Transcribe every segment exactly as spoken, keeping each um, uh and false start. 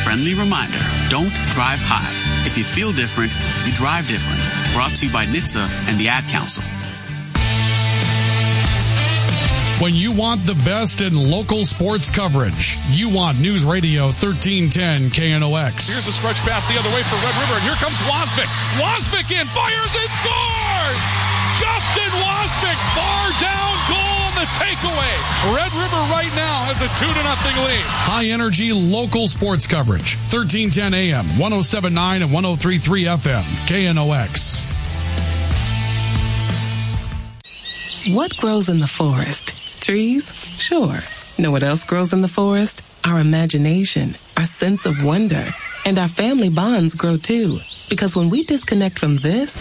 friendly reminder, don't drive high. If you feel different, you drive different. Brought to you by N H T S A and the Ad Council. When you want the best in local sports coverage, you want News Radio thirteen ten K N O X. Here's a stretch pass the other way for Red River, and here comes Wasvik. Wasvik in, fires and scores! Justin Wasvik, bar down goal on the takeaway. Red River right now has a two to nothing lead. High energy local sports coverage. thirteen ten A M, one oh seven point nine and one oh three point three F M, K N O X. What grows in the forest? Trees? Sure. Know what else grows in the forest? Our imagination, our sense of wonder, and our family bonds grow too. Because when we disconnect from this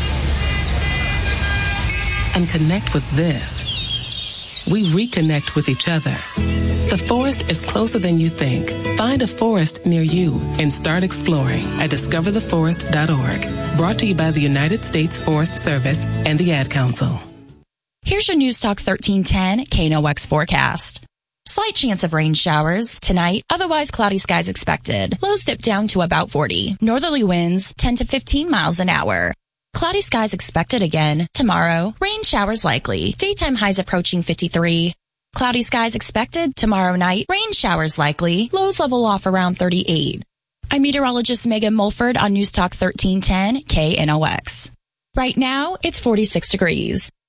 and connect with this, we reconnect with each other. The forest is closer than you think. Find a forest near you and start exploring at discover the forest dot org. Brought to you by the United States Forest Service and the Ad Council. Here's your News Talk thirteen ten K N O X forecast. Slight chance of rain showers tonight, otherwise cloudy skies expected. Lows dip down to about forty. Northerly winds ten to fifteen miles an hour. Cloudy skies expected again tomorrow. Rain showers likely. Daytime highs approaching fifty-three. Cloudy skies expected tomorrow night. Rain showers likely. Lows level off around thirty-eight. I'm meteorologist Megan Mulford on News Talk thirteen ten K N O X. Right now, it's forty-six degrees.